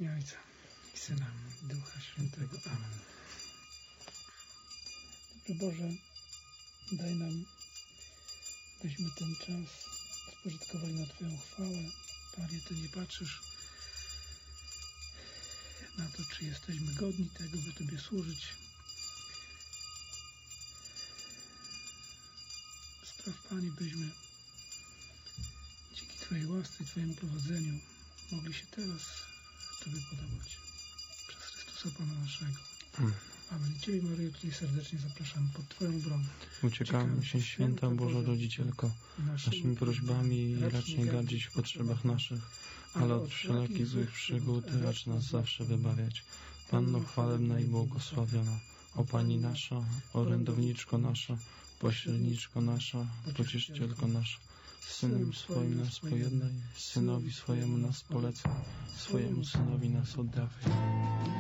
imię Ojca i Syna i Ducha Świętego. Amen. Dobry Boże, daj nam, byśmy ten czas spożytkowali na Twoją chwałę. Panie, Ty nie patrzysz na to, czy jesteśmy godni tego, by Tobie służyć. Spraw, Panie, byśmy dzięki Twojej łasce i Twojemu prowadzeniu mogli się teraz Tobie podobać. Przez Chrystusa Pana naszego. Amen. Ciebie, Maryjo, tutaj serdecznie zapraszam pod Twoją bronę. Uciekamy się, Święta Boża Rodzicielko, naszymi prośbami racz nie gardzić w potrzebach naszych, ale od wszelakich złych przygód racz nas zawsze wybawiać. Panno chwalebna i błogosławiona, o Pani nasza, orędowniczko nasza, pośredniczko nasza, pocieszycielko nasza, z Synem swoim nas pojednaj, Synowi swojemu nas polecaj, swojemu Synowi nas oddawaj.